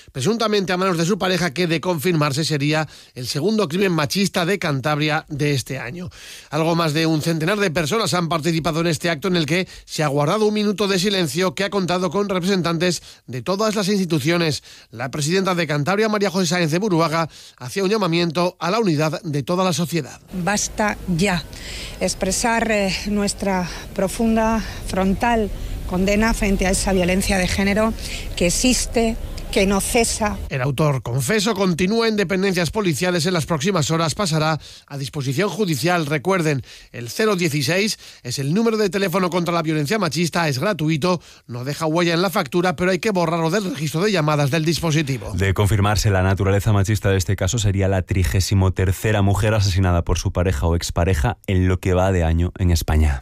presuntamente a manos de su pareja, que de confirmarse sería el segundo crimen machista de Cantabria de este año. Algo más de un centenar de personas han participado en este acto, en el que se ha guardado un minuto de silencio que ha contado con representantes de todas las instituciones. La presidenta de Cantabria, María José Sáenz de Buruaga, hacía un llamamiento a la unidad de toda la sociedad. Basta ya. Expresar nuestra profunda, frontal condena frente a esa violencia de género que existe, que no cesa. El autor confeso continúa en dependencias policiales. En las próximas horas pasará a disposición judicial. Recuerden, el 016 es el número de teléfono contra la violencia machista, es gratuito, no deja huella en la factura, pero hay que borrarlo del registro de llamadas del dispositivo. De confirmarse la naturaleza machista de este caso, sería la 33ª mujer asesinada por su pareja o expareja en lo que va de año en España.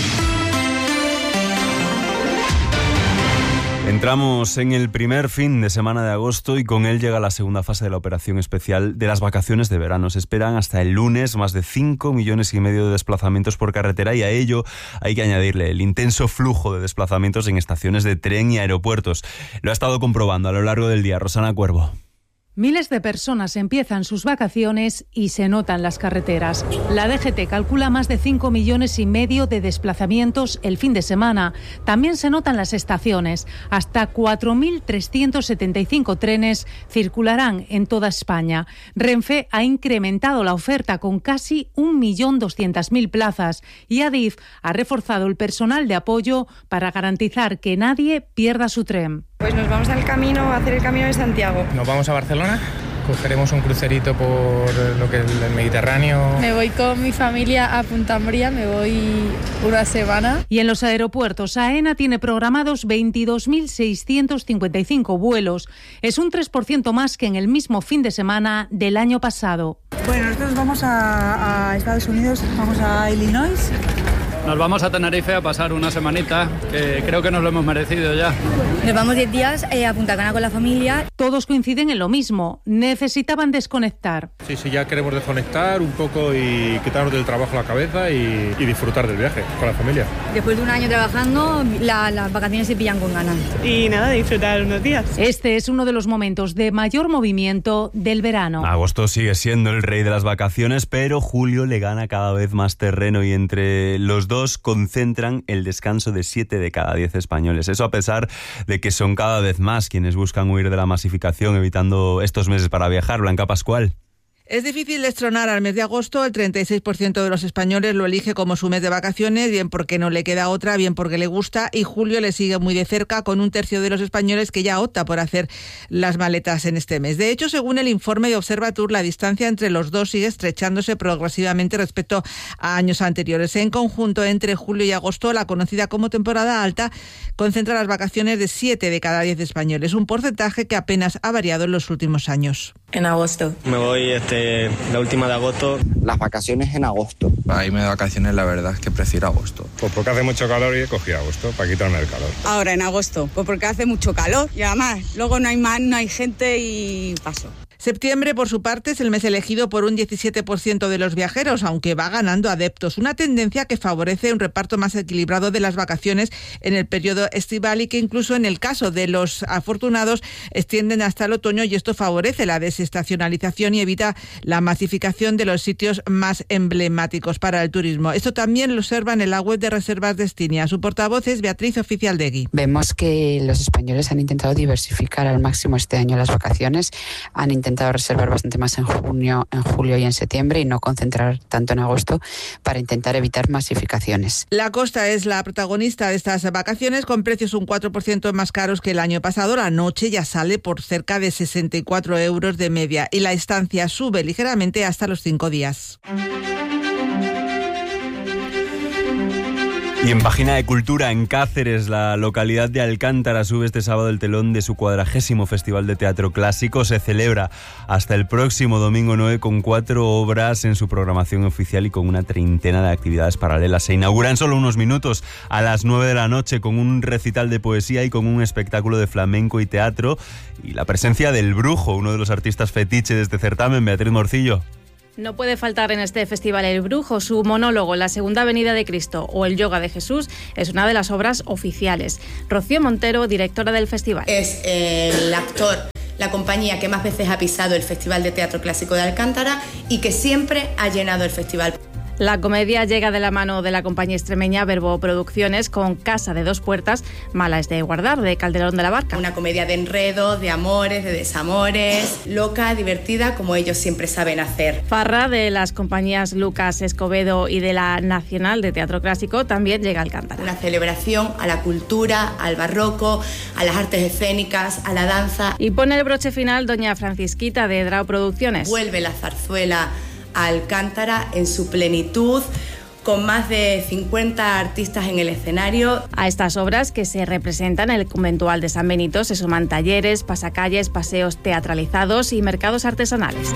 Entramos en el primer fin de semana de agosto y con él llega la segunda fase de la operación especial de las vacaciones de verano. Se esperan hasta el lunes más de 5,5 millones de desplazamientos por carretera, y a ello hay que añadirle el intenso flujo de desplazamientos en estaciones de tren y aeropuertos. Lo ha estado comprobando a lo largo del día Rosana Cuervo. Miles de personas empiezan sus vacaciones y se notan las carreteras. La DGT calcula más de 5,5 millones de desplazamientos el fin de semana. También se notan las estaciones. Hasta 4.375 trenes circularán en toda España. Renfe ha incrementado la oferta con casi 1.200.000 plazas y Adif ha reforzado el personal de apoyo para garantizar que nadie pierda su tren. Pues nos vamos al camino, a hacer el Camino de Santiago. Nos vamos a Barcelona, cogeremos un crucerito por lo que es el Mediterráneo. Me voy con mi familia a Punta Umbría, me voy una semana. Y en los aeropuertos, AENA tiene programados 22.655 vuelos. Es un 3% más que en el mismo fin de semana del año pasado. Bueno, nosotros vamos a Estados Unidos, vamos a Illinois. Nos vamos a Tenerife a pasar una semanita, que creo que nos lo hemos merecido ya. Nos vamos 10 días a Punta Cana con la familia. Todos coinciden en lo mismo, necesitaban desconectar. Sí, ya queremos desconectar un poco y quitarnos del trabajo la cabeza y disfrutar del viaje con la familia. Después de un año trabajando, las vacaciones se pillan con ganas. Y nada, disfrutar unos días. Este es uno de los momentos de mayor movimiento del verano. Agosto sigue siendo el rey de las vacaciones, pero julio le gana cada vez más terreno, y entre los dos concentran el descanso de 7 de cada 10 españoles. Eso a pesar de que son cada vez más quienes buscan huir de la masificación, evitando estos meses para viajar. Blanca Pascual. Es difícil destronar al mes de agosto. El 36% de los españoles lo elige como su mes de vacaciones, bien porque no le queda otra, bien porque le gusta, y julio le sigue muy de cerca, con un tercio de los españoles que ya opta por hacer las maletas en este mes. De hecho, según el informe de Observatur, la distancia entre los dos sigue estrechándose progresivamente respecto a años anteriores. En conjunto, entre julio y agosto, la conocida como temporada alta concentra las vacaciones de 7 de cada 10 españoles, un porcentaje que apenas ha variado en los últimos años. En agosto. Me voy la última de agosto. Las vacaciones en agosto. Para irme de vacaciones, la verdad es que prefiero agosto. Pues porque hace mucho calor y he cogido agosto para quitarme el calor. Ahora en agosto, pues porque hace mucho calor y además luego no hay gente y paso. Septiembre, por su parte, es el mes elegido por un 17% de los viajeros, aunque va ganando adeptos, una tendencia que favorece un reparto más equilibrado de las vacaciones en el periodo estival, y que incluso en el caso de los afortunados extienden hasta el otoño, y esto favorece la desestacionalización y evita la masificación de los sitios más emblemáticos para el turismo. Esto también lo observan en la web de Reservas Destinia. Su portavoz es Beatriz Oficialdegui. Vemos que los españoles han intentado diversificar al máximo este año las vacaciones, han intentado reservar bastante más en junio, en julio y en septiembre, y no concentrar tanto en agosto para intentar evitar masificaciones. La costa es la protagonista de estas vacaciones, con precios un 4% más caros que el año pasado. La noche ya sale por cerca de 64 euros de media, y la estancia sube ligeramente hasta los 5 días. Y en página de cultura, en Cáceres, la localidad de Alcántara sube este sábado el telón de su 40º Festival de Teatro Clásico. Se celebra hasta el próximo domingo 9, con 4 obras en su programación oficial y con una treintena de actividades paralelas. Se inaugura en solo unos minutos, a las 9 de la noche, con un recital de poesía y con un espectáculo de flamenco y teatro, y la presencia del Brujo, uno de los artistas fetiche de este certamen. Beatriz Morcillo. No puede faltar en este festival El Brujo. Su monólogo La Segunda Venida de Cristo o El Yoga de Jesús es una de las obras oficiales. Rocío Montero, directora del festival. Es el actor, la compañía que más veces ha pisado el Festival de Teatro Clásico de Alcántara y que siempre ha llenado el festival. La comedia llega de la mano de la compañía extremeña Verbo Producciones con Casa de dos puertas, Mala es de guardar, de Calderón de la Barca. Una comedia de enredos, de amores, de desamores, loca, divertida, como ellos siempre saben hacer. Farra, de las compañías Lucas Escobedo y de la Nacional de Teatro Clásico, también llega a Alcántara. Una celebración a la cultura, al barroco, a las artes escénicas, a la danza. Y pone el broche final doña Francisquita, de Drao Producciones. Vuelve la zarzuela a Alcántara en su plenitud, con más de 50 artistas en el escenario. A estas obras, que se representan en el conventual de San Benito, se suman talleres, pasacalles, paseos teatralizados y mercados artesanales.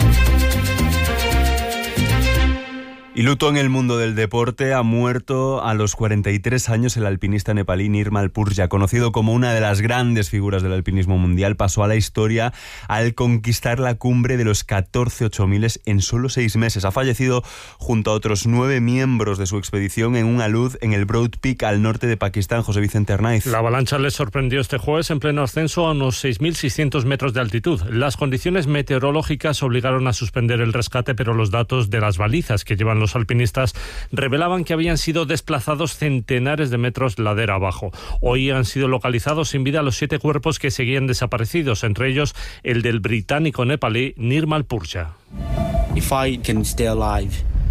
Y luto en el mundo del deporte. Ha muerto a los 43 años el alpinista nepalí Nirmal Purja, conocido como una de las grandes figuras del alpinismo mundial. Pasó a la historia al conquistar la cumbre de los 14 8000 en solo 6 meses. Ha fallecido junto a otros 9 miembros de su expedición en un alud en el Broad Peak al norte de Pakistán. José Vicente Arnaiz. La avalancha les sorprendió este jueves en pleno ascenso a unos 6.600 metros de altitud. Las condiciones meteorológicas obligaron a suspender el rescate, pero los datos de las balizas que llevan los alpinistas revelaban que habían sido desplazados centenares de metros ladera abajo. Hoy han sido localizados sin vida los 7 cuerpos que seguían desaparecidos, entre ellos el del británico nepalí Nirmal Purja. If I can stay alive,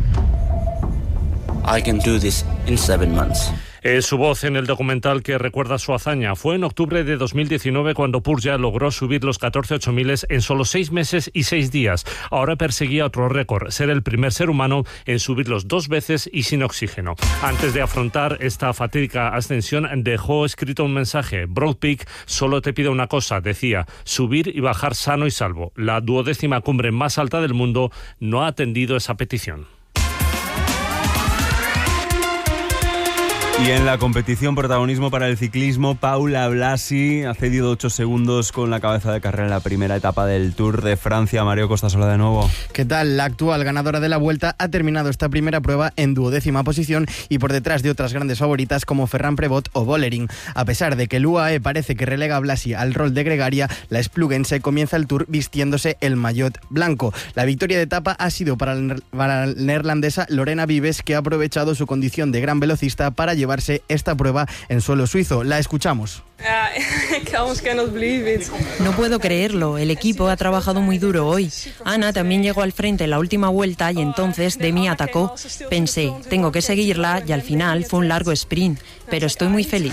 I can do this in 7 months. Es su voz en el documental que recuerda su hazaña. Fue en octubre de 2019 cuando Purja logró subir los 14 8000 en solo 6 meses y 6 días. Ahora perseguía otro récord, ser el primer ser humano en subirlos 2 veces y sin oxígeno. Antes de afrontar esta fatídica ascensión, dejó escrito un mensaje. Broad Peak solo te pide una cosa, decía: subir y bajar sano y salvo. La 12ª cumbre más alta del mundo no ha atendido esa petición. Y en la competición, protagonismo para el ciclismo. Paula Blasi ha cedido 8 segundos con la cabeza de carrera en la primera etapa del Tour de Francia. Mario Costasola de nuevo. ¿Qué tal? La actual ganadora de la Vuelta ha terminado esta primera prueba en 12ª posición y por detrás de otras grandes favoritas como Ferran Prevot o Vollering. A pesar de que el UAE parece que relega a Blasi al rol de gregaria, la espluguense comienza el Tour vistiéndose el maillot blanco. La victoria de etapa ha sido para la neerlandesa Lorena Vives, que ha aprovechado su condición de gran velocista para llevarse esta prueba en suelo suizo. La escuchamos. No puedo creerlo, el equipo ha trabajado muy duro hoy. Ana también llegó al frente en la última vuelta y entonces Demi atacó. Pensé, tengo que seguirla y al final fue un largo sprint, pero estoy muy feliz.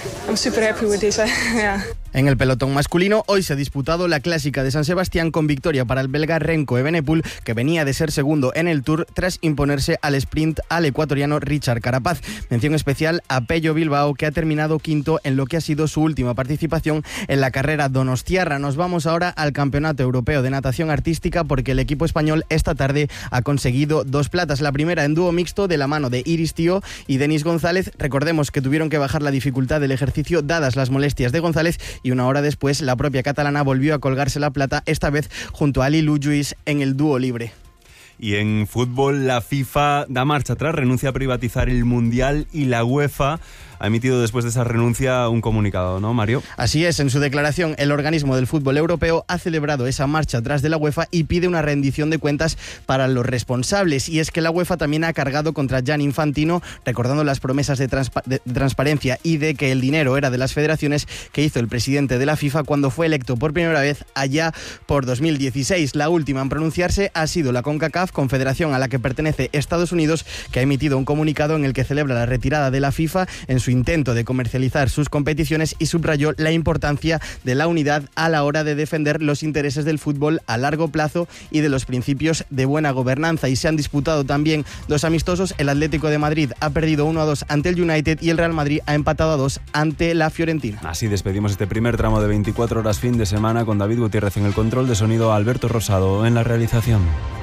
En el pelotón masculino, hoy se ha disputado la Clásica de San Sebastián con victoria para el belga Remco Evenepoel, que venía de ser segundo en el Tour tras imponerse al sprint al ecuatoriano Richard Carapaz. Mención especial a Pello Bilbao, que ha terminado quinto en lo que ha sido su última participación en la carrera donostiarra. Nos vamos ahora al Campeonato Europeo de Natación Artística, porque el equipo español esta tarde ha conseguido 2 platas. La primera en dúo mixto de la mano de Iris Tío y Denis González. Recordemos que tuvieron que bajar la dificultad del ejercicio dadas las molestias de González, y una hora después la propia catalana volvió a colgarse la plata, esta vez junto a Lilu Lluís en el dúo libre. Y en fútbol, la FIFA da marcha atrás, renuncia a privatizar el Mundial y la UEFA ha emitido después de esa renuncia un comunicado, ¿no, Mario? Así es, en su declaración el organismo del fútbol europeo ha celebrado esa marcha atrás de la UEFA y pide una rendición de cuentas para los responsables. Y es que la UEFA también ha cargado contra Gianni Infantino, recordando las promesas de transparencia y de que el dinero era de las federaciones que hizo el presidente de la FIFA cuando fue electo por primera vez allá por 2016. La última en pronunciarse ha sido la CONCACAF, confederación a la que pertenece Estados Unidos, que ha emitido un comunicado en el que celebra la retirada de la FIFA en su intento de comercializar sus competiciones y subrayó la importancia de la unidad a la hora de defender los intereses del fútbol a largo plazo y de los principios de buena gobernanza. Y se han disputado también 2 amistosos. El Atlético de Madrid ha perdido 1-2 ante el United y el Real Madrid ha empatado a 2 ante la Fiorentina. Así despedimos este primer tramo de 24 horas fin de semana con David Gutiérrez en el control de sonido, Alberto Rosado en la realización.